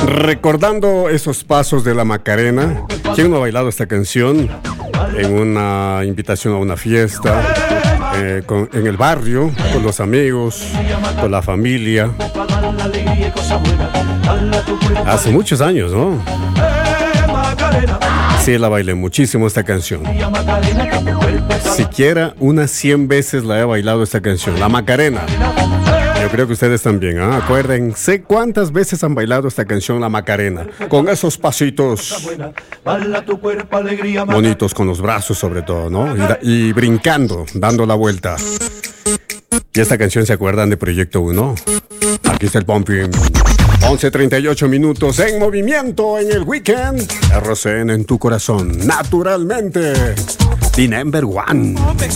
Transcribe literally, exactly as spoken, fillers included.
Recordando esos pasos de la Macarena. ¿Quién no ha bailado esta canción en una invitación a una fiesta, eh, con, en el barrio, con los amigos, con la familia? Hace muchos años, ¿no? Sí, la bailé muchísimo esta canción. Siquiera unas cien veces la he bailado esta canción, la Macarena. Yo creo que ustedes también, ¿eh? Acuérdense cuántas veces han bailado esta canción, la Macarena. Con esos pasitos bonitos, con los brazos sobre todo, ¿no? Y, da- y brincando, dando la vuelta. Y esta canción, ¿se acuerdan de Proyecto uno? Aquí está el Pumping. once treinta y ocho minutos en movimiento en el weekend. R C N en tu corazón, naturalmente. The number one.